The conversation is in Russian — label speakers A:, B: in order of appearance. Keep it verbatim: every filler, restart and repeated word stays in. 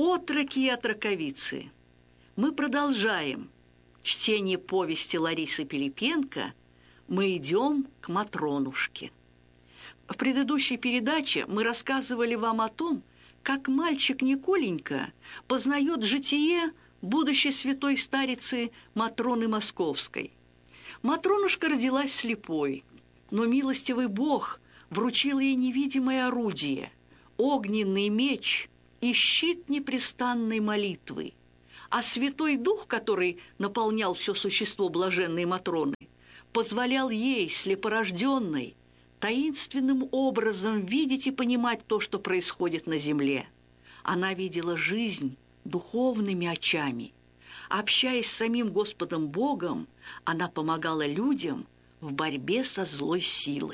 A: Отроки и отроковицы, мы продолжаем чтение повести Ларисы Пилипенко «Мы идем к Матронушке». В предыдущей передаче мы рассказывали вам о том, как мальчик Николенька познает житие будущей святой старицы Матроны Московской. Матронушка родилась слепой, но милостивый Бог вручил ей невидимое орудие – огненный меч и щит непрестанной молитвы. А Святой Дух, который наполнял все существо блаженной Матроны, позволял ей, слепорожденной, таинственным образом видеть и понимать то, что происходит на земле. Она видела жизнь духовными очами. Общаясь с самим Господом Богом, она помогала людям в борьбе со злой силой.